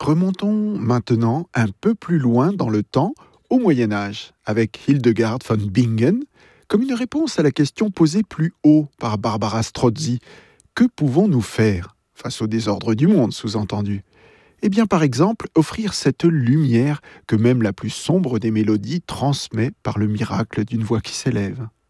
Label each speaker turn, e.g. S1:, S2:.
S1: Remontons maintenant un peu plus loin dans le temps, au Moyen Âge, avec Hildegard von Bingen, comme une réponse à la question posée plus haut par Barbara Strozzi. Que pouvons-nous faire face au désordre du monde, sous-entendu? Eh bien, par exemple, offrir cette lumière que même la plus sombre des mélodies transmet par le miracle d'une voix qui s'élève.